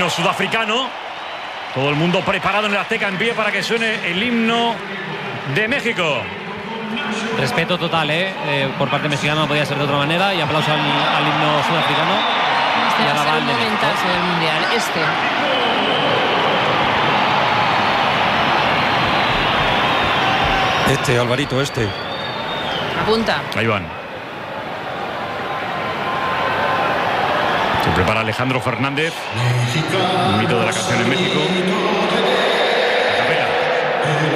himno sudafricano. Todo el mundo preparado en el Azteca en pie para que suene el himno de México. Respeto total, por parte mexicana, no podía ser de otra manera. Y aplauso al himno sudafricano. Este va a ser un momentazo del Mundial. Alvarito, Apunta. Ahí van. Se prepara Alejandro Fernández, un mito de la canción en México.